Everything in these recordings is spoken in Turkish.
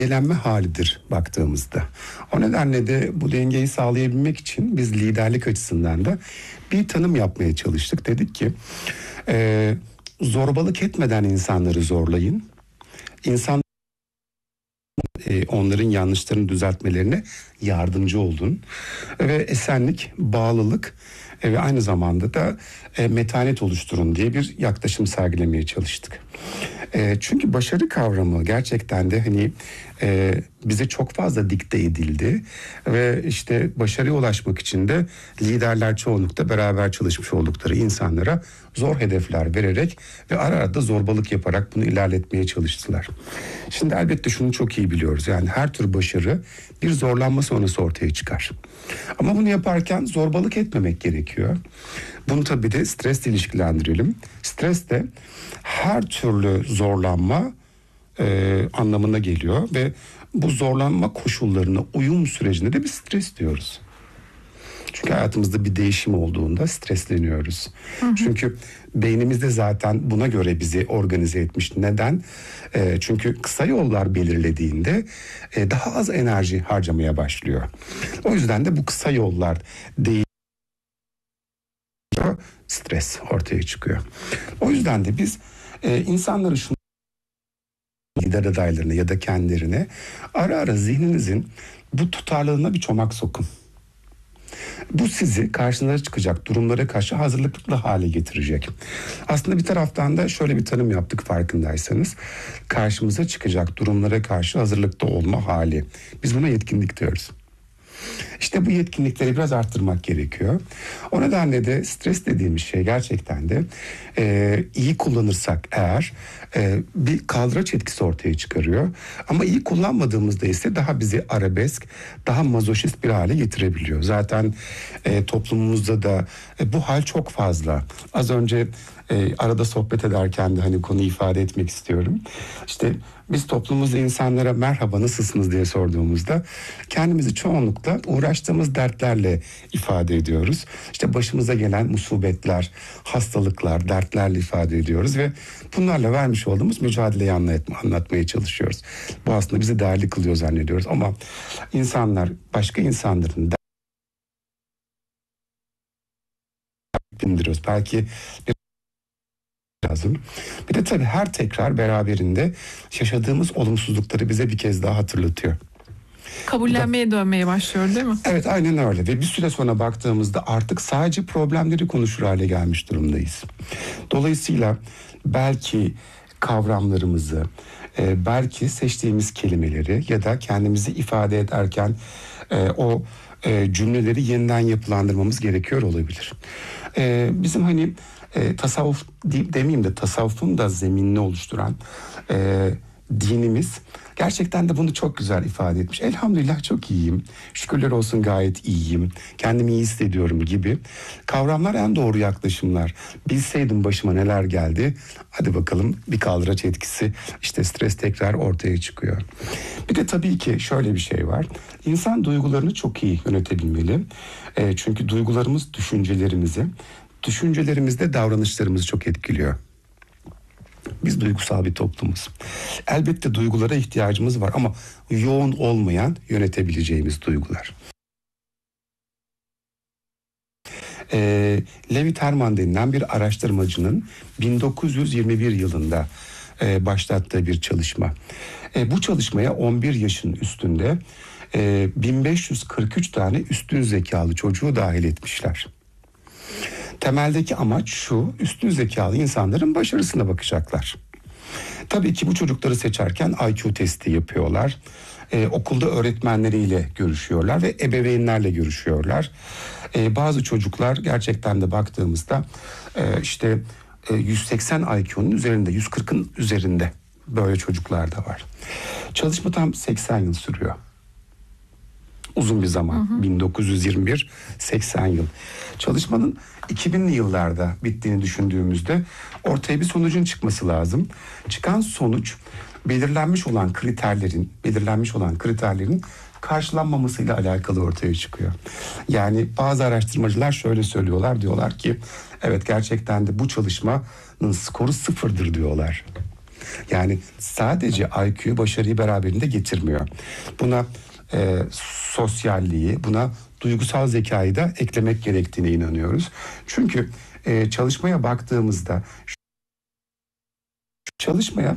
dengelenme halidir baktığımızda. O nedenle de bu dengeyi sağlayabilmek için biz liderlik açısından da bir tanım yapmaya çalıştık. Dedik ki zorbalık etmeden insanları zorlayın. Onların yanlışlarını düzeltmelerine yardımcı olun. Ve esenlik, bağlılık ve aynı zamanda da metanet oluşturun diye bir yaklaşım sergilemeye çalıştık. Çünkü başarı kavramı gerçekten de hani bize çok fazla dikte edildi ve işte başarıya ulaşmak için de liderler çoğunlukla beraber çalışmış oldukları insanlara zor hedefler vererek ve ara ara da zorbalık yaparak bunu ilerletmeye çalıştılar. Şimdi elbette şunu çok iyi biliyoruz, yani her tür başarı bir zorlanma sonrası ortaya çıkar. Ama bunu yaparken zorbalık etmemek gerekiyor. Bunu tabii de stresle ilişkilendirelim. Stres de her türlü zorlanma anlamına geliyor ve bu zorlanma koşullarına uyum sürecinde de bir stres diyoruz. Çünkü hayatımızda bir değişim olduğunda stresleniyoruz. Çünkü beynimizde zaten buna göre bizi organize etmiş. Neden? Çünkü kısa yollar belirlediğinde daha az enerji harcamaya başlıyor. O yüzden de bu kısa yollar değil, stres ortaya çıkıyor. O yüzden de biz insanları şunu, lider adaylarına ya da kendilerine ara ara zihninizin bu tutarlılığına bir çomak sokun. Bu sizi karşınıza çıkacak durumlara karşı hazırlıklı hale getirecek. Aslında bir taraftan da şöyle bir tanım yaptık farkındaysanız. Karşımıza çıkacak durumlara karşı hazırlıklı olma hali. Biz buna yetkinlik diyoruz. İşte bu yetkinlikleri biraz arttırmak gerekiyor. O nedenle de stres dediğimiz şey gerçekten de iyi kullanırsak eğer bir kaldıraç etkisi ortaya çıkarıyor. Ama iyi kullanmadığımızda ise daha bizi arabesk, daha mazoşist bir hale getirebiliyor. Zaten toplumumuzda da bu hal çok fazla. Az önce arada sohbet ederken de hani konuyu ifade etmek istiyorum. İşte biz toplumumuzda insanlara merhaba nasılsınız diye sorduğumuzda kendimizi çoğunlukla uğraştığımız dertlerle ifade ediyoruz. İşte başımıza gelen musibetler, hastalıklar, dertlerle ifade ediyoruz ve bunlarla vermiş olduğumuz mücadeleyi anlatmaya çalışıyoruz. Bu aslında bizi değerli kılıyor zannediyoruz ama insanlar başka insanların dindiriyoruz. Belki lazım. Bir de tabii her tekrar beraberinde yaşadığımız olumsuzlukları bize bir kez daha hatırlatıyor. Kabullenmeye dönmeye başlıyor değil mi? Evet, aynen öyle ve bir süre sonra baktığımızda artık sadece problemleri konuşur hale gelmiş durumdayız. Dolayısıyla belki kavramlarımızı, belki seçtiğimiz kelimeleri ya da kendimizi ifade ederken o cümleleri yeniden yapılandırmamız gerekiyor olabilir. Bizim hani tasavvuf demeyeyim de tasavvufun da zeminini oluşturan dinimiz gerçekten de bunu çok güzel ifade etmiş. Elhamdülillah çok iyiyim, şükürler olsun gayet iyiyim, kendimi iyi hissediyorum gibi kavramlar en doğru yaklaşımlar. Bilseydim başıma neler geldi, hadi bakalım bir kaldıraç etkisi, işte stres tekrar ortaya çıkıyor. Bir de tabii ki şöyle bir şey var, İnsan duygularını çok iyi yönetebilmeli. Çünkü duygularımız düşüncelerimiz de davranışlarımızı çok etkiliyor. Biz duygusal bir toplumuz. Elbette duygulara ihtiyacımız var ama yoğun olmayan yönetebileceğimiz duygular. Levi Terman denilen bir araştırmacının 1921 yılında başlattığı bir çalışma. Bu çalışmaya 11 yaşın üstünde 1543 tane üstün zekalı çocuğu dahil etmişler. Temeldeki amaç şu, üstün zekalı insanların başarısına bakacaklar. Tabii ki bu çocukları seçerken IQ testi yapıyorlar. Okulda öğretmenleriyle görüşüyorlar ve ebeveynlerle görüşüyorlar. Bazı çocuklar gerçekten de baktığımızda işte 180 IQ'nun üzerinde, 140'ın üzerinde böyle çocuklar da var. Çalışma tam 80 yıl sürüyor. Uzun bir zaman. 1921, 80 yıl. Çalışmanın 2000'li yıllarda bittiğini düşündüğümüzde ortaya bir sonucun çıkması lazım. Çıkan sonuç belirlenmiş olan kriterlerin karşılanmamasıyla alakalı ortaya çıkıyor. Yani bazı araştırmacılar şöyle söylüyorlar, diyorlar ki evet gerçekten de bu çalışmanın skoru 0'dır diyorlar. Yani sadece IQ başarıyı beraberinde getirmiyor. Buna sosyalliği, buna duygusal zekayı da eklemek gerektiğine inanıyoruz. Çünkü çalışmaya baktığımızda çalışmaya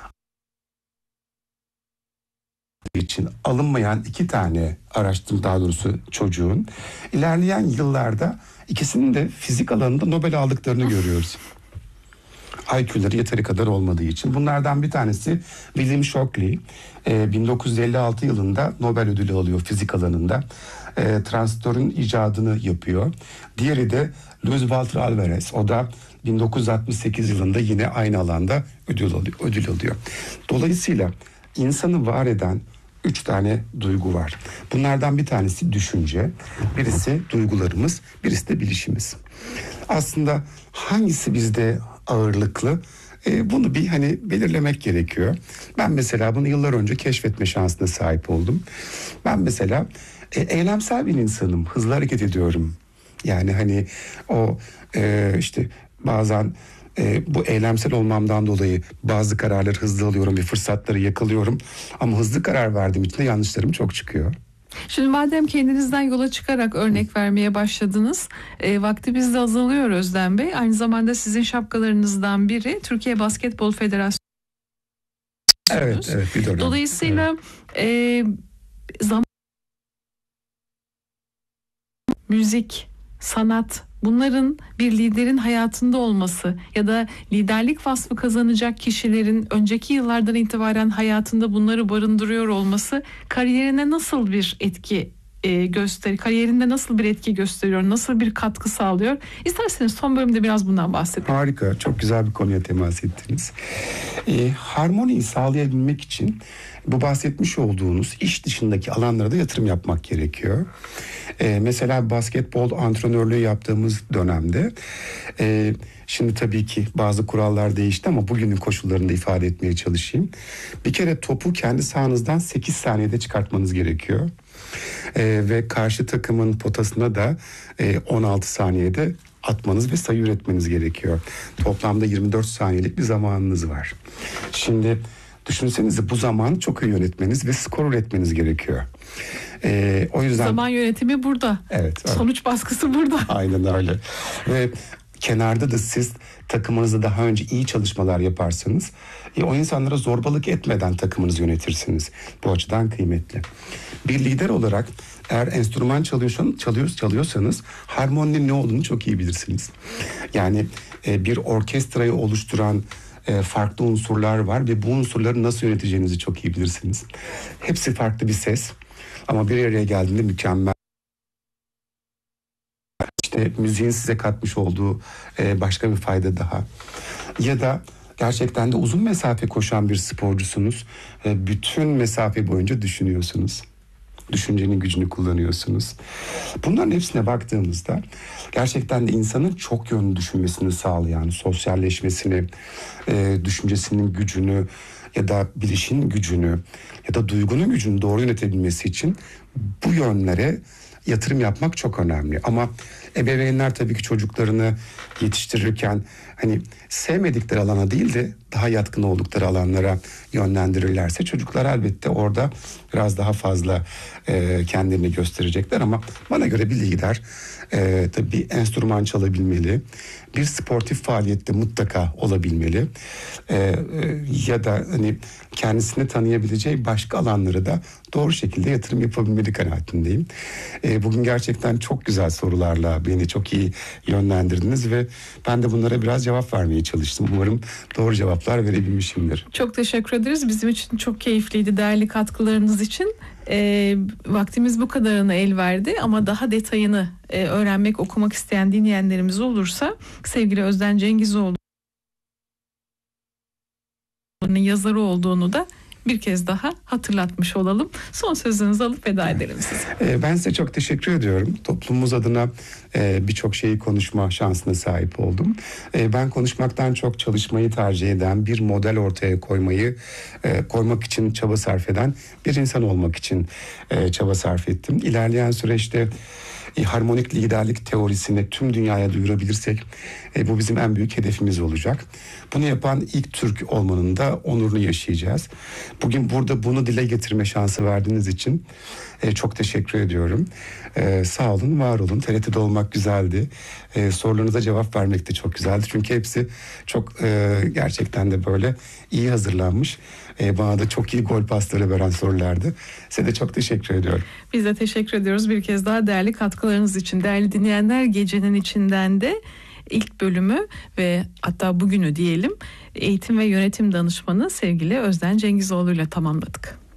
için alınmayan 2 tane daha doğrusu çocuğun ilerleyen yıllarda ikisinin de fizik alanında Nobel aldıklarını görüyoruz. IQ'ları yeteri kadar olmadığı için. Bunlardan bir tanesi William Shockley. 1956 yılında Nobel ödülü alıyor fizik alanında. Transistörün icadını yapıyor. Diğeri de Luis Walter Alvarez. O da 1968 yılında yine aynı alanda ödül alıyor. Dolayısıyla insanı var eden 3 tane duygu var. Bunlardan bir tanesi düşünce, birisi duygularımız, birisi de bilişimiz. Aslında hangisi bizde ağırlıklı? Bunu bir belirlemek gerekiyor. Ben mesela bunu yıllar önce keşfetme şansına sahip oldum. Ben mesela eylemsel bir insanım, hızlı hareket ediyorum. Yani işte bazen bu eylemsel olmamdan dolayı bazı kararları hızlı alıyorum ve fırsatları yakalıyorum. Ama hızlı karar verdiğim için de yanlışlarım çok çıkıyor. Şimdi madem kendinizden yola çıkarak örnek vermeye başladınız, vaktimiz de azalıyor Özlem Bey. Aynı zamanda sizin şapkalarınızdan biri Türkiye Basketbol Federasyonu. Evet, bir dönem. Dolayısıyla müzik, sanat, bunların bir liderin hayatında olması ya da liderlik vasfı kazanacak kişilerin önceki yıllardan itibaren hayatında bunları barındırıyor olması kariyerine nasıl bir etki kariyerinde nasıl bir etki gösteriyor, nasıl bir katkı sağlıyor? İsterseniz son bölümde biraz bundan bahsedelim. Harika, çok güzel bir konuya temas ettiniz. Harmoniyi sağlayabilmek için bu bahsetmiş olduğunuz iş dışındaki alanlara da yatırım yapmak gerekiyor. Mesela basketbol antrenörlüğü yaptığımız dönemde şimdi tabii ki bazı kurallar değişti ama bugünün koşullarında ifade etmeye çalışayım. Bir kere topu kendi sahanızdan 8 saniyede çıkartmanız gerekiyor. Ve karşı takımın potasına da 16 saniyede atmanız ve sayı üretmeniz gerekiyor. Toplamda 24 saniyelik bir zamanınız var. Şimdi düşünsenize bu zamanı çok iyi yönetmeniz ve skor üretmeniz gerekiyor. O yüzden zaman yönetimi burada. Evet. Sonuç baskısı burada. Aynen öyle. Ve kenarda da siz takımınızda daha önce iyi çalışmalar yaparsanız o insanlara zorbalık etmeden takımınızı yönetirsiniz. Bu açıdan kıymetli. Bir lider olarak eğer enstrüman çalıyorsanız harmoninin ne olduğunu çok iyi bilirsiniz. Yani bir orkestrayı oluşturan farklı unsurlar var ve bu unsurları nasıl yöneteceğinizi çok iyi bilirsiniz. Hepsi farklı bir ses ama bir araya geldiğinde mükemmel. İşte müziğin size katmış olduğu başka bir fayda daha. Ya da gerçekten de uzun mesafe koşan bir sporcusunuz. Bütün mesafe boyunca düşünüyorsunuz. Düşüncenin gücünü kullanıyorsunuz. Bunların hepsine baktığımızda gerçekten de insanın çok yönlü düşünmesini sağlayan, sosyalleşmesini, düşüncesinin gücünü ya da bilişin gücünü ya da duygunun gücünü doğru yönetebilmesi için bu yönlere yatırım yapmak çok önemli. Ama ebeveynler tabii ki çocuklarını yetiştirirken sevmedikleri alana değil de daha yatkın oldukları alanlara yönlendirirlerse çocuklar elbette orada biraz daha fazla kendilerini gösterecekler. Ama bana göre bir lider tabii bir enstrüman çalabilmeli, bir sportif faaliyette mutlaka olabilmeli ya da kendisini tanıyabileceği başka alanları da doğru şekilde yatırım yapabilmeli kanaatindeyim. Bugün gerçekten çok güzel sorularla beni çok iyi yönlendirdiniz ve ben de bunlara biraz cevap vermeye çalıştım. Umarım doğru cevaplar verebilmişimdir. Çok teşekkür ederiz. Bizim için çok keyifliydi, değerli katkılarınız için. Vaktimiz bu kadarına el verdi ama daha detayını öğrenmek, okumak isteyen dinleyenlerimiz olursa sevgili Özden Cengizoğlu'nun yazarı olduğunu da bir kez daha hatırlatmış olalım. Son sözünüzü alıp veda edelim size. Ben size çok teşekkür ediyorum. Toplumumuz adına birçok şeyi konuşma şansına sahip oldum. Ben konuşmaktan çok çalışmayı tercih eden, bir model ortaya koymak için çaba sarf eden bir insan olmak için çaba sarf ettim. İlerleyen süreçte harmonik liderlik teorisini tüm dünyaya duyurabilirsek bu bizim en büyük hedefimiz olacak. Bunu yapan ilk Türk olmanın da onurunu yaşayacağız. Bugün burada bunu dile getirme şansı verdiğiniz için çok teşekkür ediyorum. Sağ olun, var olun. TRT'de olmak güzeldi. Sorularınıza cevap vermek de çok güzeldi. Çünkü hepsi çok gerçekten de böyle iyi hazırlanmış. Bana da çok iyi gol pasları veren sorulardı. Size de çok teşekkür ediyorum. Biz de teşekkür ediyoruz bir kez daha değerli katkılarınız için. Değerli dinleyenler, gecenin içinden de ilk bölümü ve hatta bugünü diyelim eğitim ve yönetim danışmanı sevgili Özden Cengizoğlu ile tamamladık.